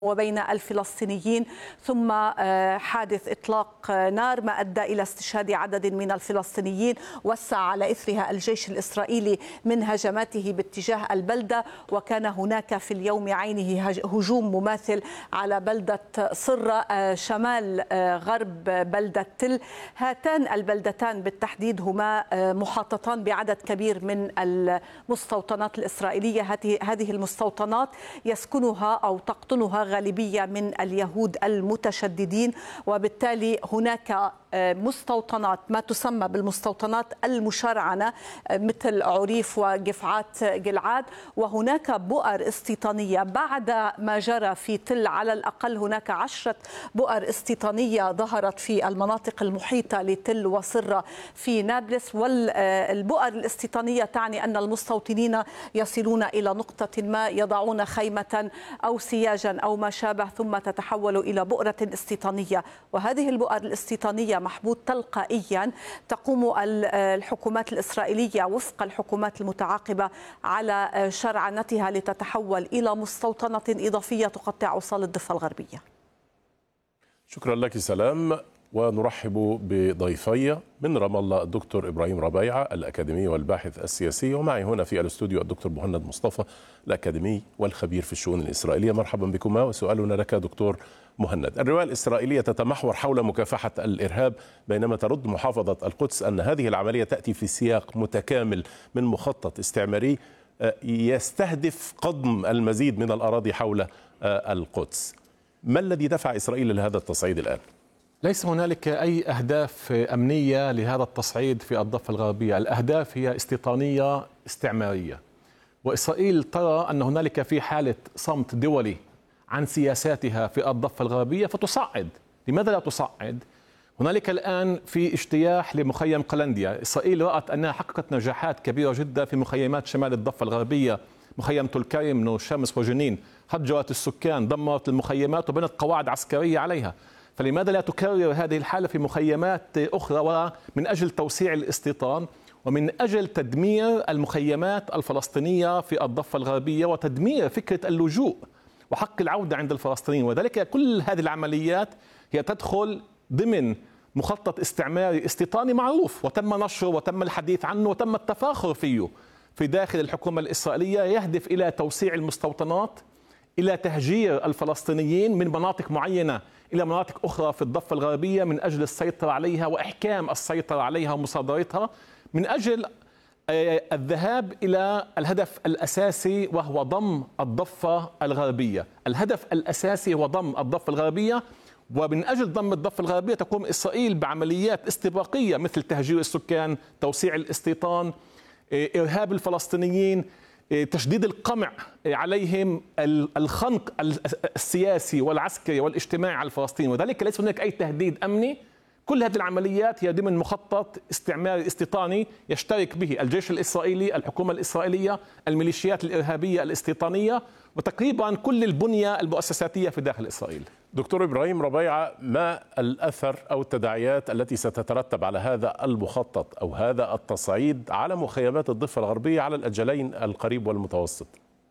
وبين الفلسطينيين، ثم حادث إطلاق نار ما أدى إلى استشهاد عدد من الفلسطينيين. وسع على إثرها الجيش الإسرائيلي من هجماته باتجاه البلدة، وكان هناك في اليوم عينه هجوم مماثل على بلدة صرة شمال غرب بلدة تل. هاتان البلدتان بالتحديد هما محاطتان بعدد كبير من المستوطنات الإسرائيلية. هذه المستوطنات يسكنها أو تقطنها غالبية من اليهود المتشددين، وبالتالي هناك مستوطنات ما تسمى بالمستوطنات المشرعنة مثل عريف وقفعات جلعاد، وهناك بؤر استيطانية بعد ما جرى في تل. على الأقل هناك 10 بؤر استيطانية ظهرت في المناطق المحيطة لتل وصرة في نابلس، والبؤر الاستيطانية تعني أن المستوطنين يصلون إلى نقطة ما يضعون خيمة أو سياجا أو ما شابه، ثم تتحول إلى بؤرة استيطانية. وهذه البؤر الاستيطانية محبوط تلقائيا تقوم الحكومات الإسرائيلية وفق الحكومات المتعاقبة على شرعنتها لتتحول إلى مستوطنة إضافية تقطع أوصال الضفة الغربية. شكرا لك سلام، ونرحب بضيفي من رام الله الدكتور إبراهيم ربيعة الأكاديمي والباحث السياسي، ومعي هنا في الاستوديو الدكتور مهند مصطفى الأكاديمي والخبير في الشؤون الإسرائيلية. مرحبا بكما، وسؤالنا لك دكتور مهند. الرواية الإسرائيلية تتمحور حول مكافحة الإرهاب، بينما ترد محافظة القدس أن هذه العملية تأتي في سياق متكامل من مخطط استعماري يستهدف قضم المزيد من الأراضي حول القدس. ما الذي دفع إسرائيل لهذا التصعيد الآن؟ ليس هنالك أي أهداف أمنية لهذا التصعيد في الضفة الغربية. الأهداف هي استيطانية استعمارية، وإسرائيل ترى أن هنالك في حالة صمت دولي عن سياساتها في الضفة الغربية فتصعد. لماذا لا تصعد؟ هنالك الآن في اجتياح لمخيم قلنديا. إسرائيل رأت أنها حققت نجاحات كبيرة جدا في مخيمات شمال الضفة الغربية، مخيم تلكرم، نور الشمس وجنين. هجرت السكان، دمرت المخيمات وبنت قواعد عسكرية عليها. فلماذا لا تكرر هذه الحالة في مخيمات أخرى؟ ومن أجل توسيع الاستيطان ومن أجل تدمير المخيمات الفلسطينية في الضفة الغربية وتدمير فكرة اللجوء وحق العودة عند الفلسطينيين. وذلك كل هذه العمليات هي تدخل ضمن مخطط استعماري استيطاني معروف، وتم نشره وتم الحديث عنه وتم التفاخر فيه في داخل الحكومة الإسرائيلية، يهدف إلى توسيع المستوطنات، إلى تهجير الفلسطينيين من مناطق معينة إلى مناطق أخرى في الضفة الغربية من أجل السيطرة عليها وإحكام السيطرة عليها ومصادرتها، من أجل الذهاب إلى الهدف الأساسي وهو ضم الضفة الغربية. الهدف الأساسي هو ضم الضفة الغربية، ومن أجل ضم الضفة الغربية تقوم إسرائيل بعمليات استباقية مثل تهجير السكان، توسيع الاستيطان، إرهاب الفلسطينيين، تشديد القمع عليهم، الخنق السياسي والعسكري والاجتماعي على الفلسطينيين. وذلك ليس هناك أي تهديد أمني. كل هذه العمليات هي ضمن مخطط استعماري استيطاني يشترك به الجيش الإسرائيلي، الحكومة الإسرائيلية، الميليشيات الإرهابية الاستيطانية، وتقريبا كل البنية المؤسساتية في داخل إسرائيل. دكتور إبراهيم ربيعة، ما الأثر أو التداعيات التي ستترتب على هذا المخطط أو هذا التصعيد على مخيمات الضفة الغربية على الأجلين القريب والمتوسط؟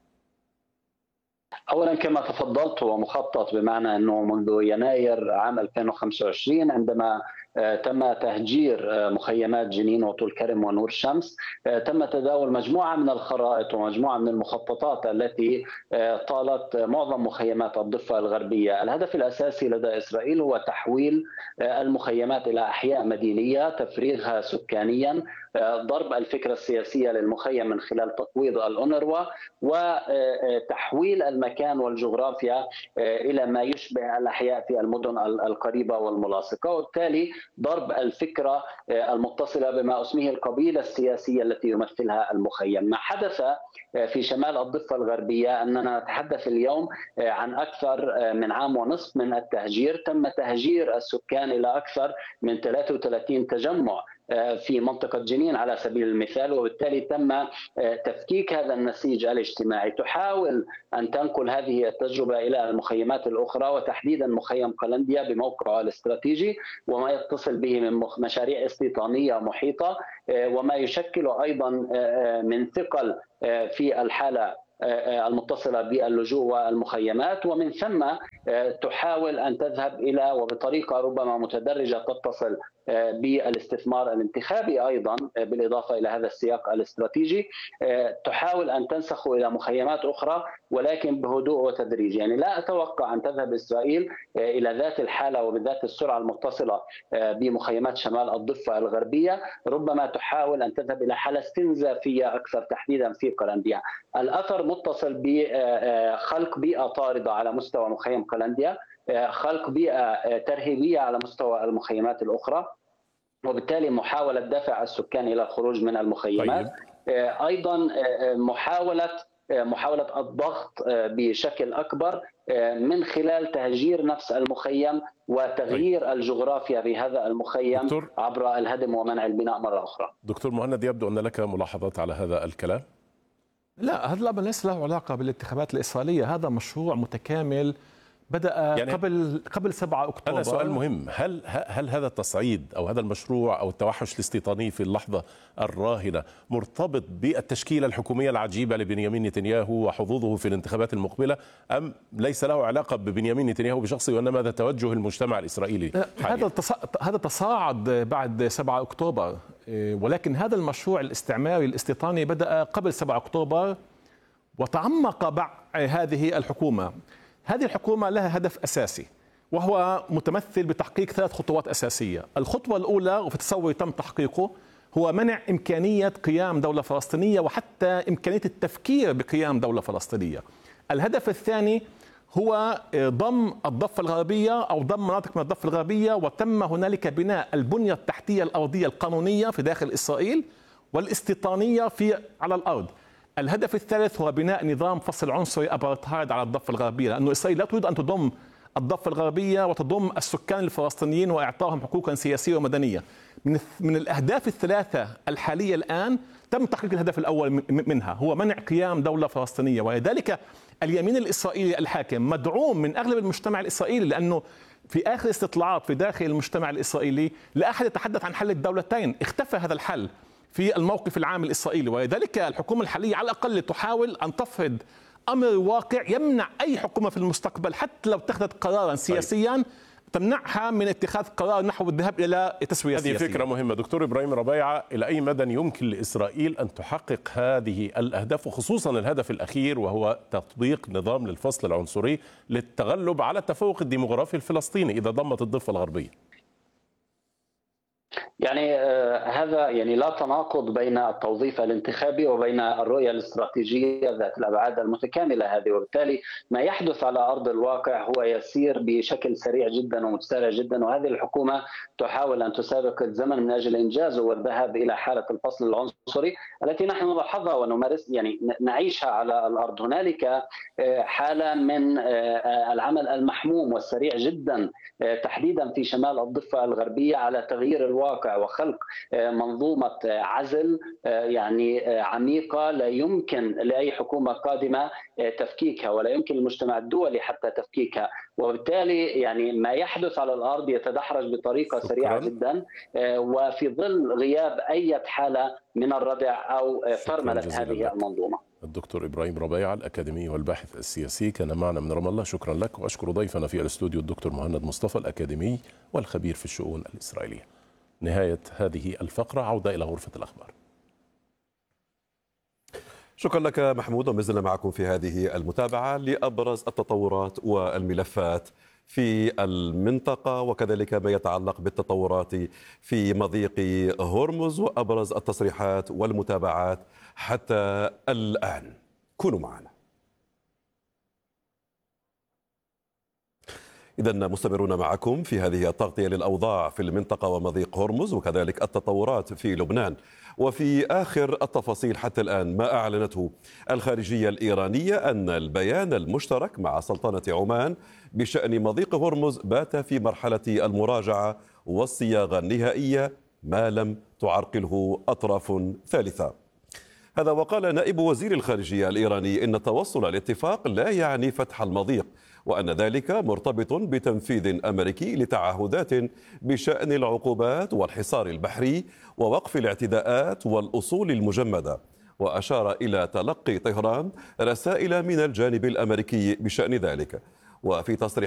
أولا كما تفضلت هو مخطط، بمعنى أنه منذ يناير عام 2025 عندما تم تهجير مخيمات جنين وطول كرم ونور الشمس، تم تداول مجموعة من الخرائط ومجموعة من المخططات التي طالت معظم مخيمات الضفة الغربية. الهدف الأساسي لدى إسرائيل هو تحويل المخيمات إلى أحياء مدينية، تفريغها سكانيا، ضرب الفكرة السياسية للمخيم من خلال تقويض الأونروا، وتحويل المكان والجغرافيا إلى ما يشبه الأحياء في المدن القريبة والملاصقة، وبالتالي ضرب الفكرة المتصلة بما اسمه القبيلة السياسية التي يمثلها المخيم. ما حدث في شمال الضفة الغربية أننا نتحدث اليوم عن أكثر من عام ونصف من التهجير. تم تهجير السكان إلى أكثر من 33 تجمع في منطقة جنين على سبيل المثال، وبالتالي تم تفكيك هذا النسيج الاجتماعي. تحاول أن تنقل هذه التجربة إلى المخيمات الأخرى، وتحديدا مخيم قلنديا بموقعه الاستراتيجي وما يتصل به من مشاريع استيطانية محيطة، وما يشكل أيضا من ثقل في الحالة المتصلة باللجوء والمخيمات، ومن ثم تحاول أن تذهب إلى وبطريقة ربما متدرجة تتصل بالاستثمار الانتخابي أيضا، بالإضافة إلى هذا السياق الاستراتيجي تحاول أن تنسخ إلى مخيمات أخرى ولكن بهدوء وتدريج. يعني لا أتوقع أن تذهب إسرائيل إلى ذات الحالة وبذات السرعة المتصلة بمخيمات شمال الضفة الغربية، ربما تحاول أن تذهب إلى حالة استنزافية أكثر تحديدا في قلنديا. الأثر متصل بخلق بيئة طاردة على مستوى مخيم قلنديا، خلق بيئة ترهيبية على مستوى المخيمات الأخرى، وبالتالي محاولة دفع السكان إلى الخروج من المخيمات. أيضا محاولة الضغط بشكل أكبر من خلال تهجير نفس المخيم وتغيير الجغرافيا في هذا المخيم عبر الهدم ومنع البناء مرة أخرى. دكتور مهند، يبدو أن لك ملاحظات على هذا الكلام. لا، هذا الأمر ليس له علاقة بالانتخابات الإسرائيلية، هذا مشروع متكامل بدأ يعني قبل 7 أكتوبر. أنا سؤال مهم، هل هذا التصعيد أو هذا المشروع أو التوحش الاستيطاني في اللحظة الراهنة مرتبط بالتشكيلة الحكومية العجيبة لبنيامين نتنياهو وحظوظه في الانتخابات المقبلة، أم ليس له علاقة ببنيامين نتنياهو بشخصه وإنما هذا توجه المجتمع الإسرائيلي حاليا؟ هذا تصاعد بعد 7 أكتوبر، ولكن هذا المشروع الاستعماري الاستيطاني بدأ قبل 7 أكتوبر وتعمق بعد هذه الحكومة. هذه الحكومة لها هدف أساسي وهو متمثل بتحقيق 3 خطوات أساسية. الخطوة الأولى وفي تصوري تم تحقيقه هو منع إمكانية قيام دولة فلسطينية وحتى إمكانية التفكير بقيام دولة فلسطينية. الهدف الثاني هو ضم الضفة الغربية أو ضم مناطق من الضفة الغربية، وتم هنالك بناء البنية التحتية الأرضية القانونية في داخل إسرائيل والاستيطانية على الأرض. الهدف الثالث هو بناء نظام فصل عنصري أبارتهايد على الضفة الغربية، لأنه إسرائيل لا تريد أن تضم الضفة الغربية وتضم السكان الفلسطينيين وإعطائهم حقوقا سياسية ومدنية. من الأهداف الثلاثة الحالية الآن تم تحقيق الهدف الأول منها، هو منع قيام دولة فلسطينية. ولذلك اليمين الإسرائيلي الحاكم مدعوم من أغلب المجتمع الإسرائيلي، لأنه في آخر استطلاعات في داخل المجتمع الإسرائيلي لا أحد يتحدث عن حل الدولتين، اختفى هذا الحل في الموقف العام الإسرائيلي. ولذلك الحكومة الحالية على الأقل تحاول أن تفرض أمر واقع يمنع أي حكومة في المستقبل حتى لو اتخذت قرارا سياسيا تمنعها من اتخاذ قرار نحو الذهاب إلى تسوية سياسية. هذه فكرة مهمة. دكتور إبراهيم ربيعة، إلى أي مدى يمكن لإسرائيل أن تحقق هذه الأهداف، وخصوصا الهدف الأخير وهو تطبيق نظام للفصل العنصري للتغلب على التفوق الديموغرافي الفلسطيني إذا ضمت الضفة الغربية؟ يعني هذا يعني لا تناقض بين التوظيف الانتخابي وبين الرؤية الاستراتيجية ذات الأبعاد المتكاملة هذه، وبالتالي ما يحدث على أرض الواقع هو يسير بشكل سريع جدا ومتسارع جدا، وهذه الحكومة تحاول أن تسابق الزمن من أجل إنجازه والذهاب إلى حالة الفصل العنصري التي نحن نلاحظها ونمارس يعني نعيشها على الأرض. هنالك حالة من العمل المحموم والسريع جدا تحديدا في شمال الضفة الغربية على تغيير الواقع وخلق منظومة عزل يعني عميقة لا يمكن لأي حكومة قادمة تفكيكها ولا يمكن للمجتمع الدولي حتى تفكيكها، وبالتالي يعني ما يحدث على الأرض يتدحرج بطريقة سريعة جدا وفي ظل غياب أي حالة من الردع أو فرملة هذه المنظومة. الدكتور إبراهيم ربيعة الأكاديمي والباحث السياسي كان معنا من رام الله، شكرا لك. وأشكر ضيفنا في الاستوديو الدكتور مهند مصطفى الأكاديمي والخبير في الشؤون الإسرائيلية. نهاية هذه الفقرة، عودة إلى غرفة الأخبار. شكرا لك محمود، ومازلنا معكم في هذه المتابعة لأبرز التطورات والملفات في المنطقة وكذلك ما يتعلق بالتطورات في مضيق هرمز وأبرز التصريحات والمتابعات حتى الآن. كونوا معنا. إذن مستمرون معكم في هذه التغطية للأوضاع في المنطقة ومضيق هرمز وكذلك التطورات في لبنان. وفي آخر التفاصيل حتى الآن، ما أعلنته الخارجية الإيرانية أن البيان المشترك مع سلطنة عمان بشأن مضيق هرمز بات في مرحلة المراجعة والصياغة النهائية ما لم تعرقله أطراف ثالثة. هذا وقال نائب وزير الخارجية الإيراني إن التوصل لاتفاق لا يعني فتح المضيق، وأن ذلك مرتبط بتنفيذ أمريكي لتعهدات بشأن العقوبات والحصار البحري ووقف الاعتداءات والأصول المجمدة. وأشار إلى تلقي طهران رسائل من الجانب الأمريكي بشأن ذلك. وفي تصريح